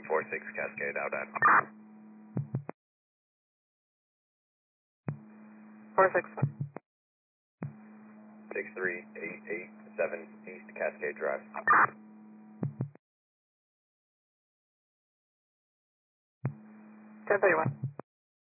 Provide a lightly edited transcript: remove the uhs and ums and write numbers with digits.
4746 Cascade out at 46. 63887 East Cascade Drive. 1031.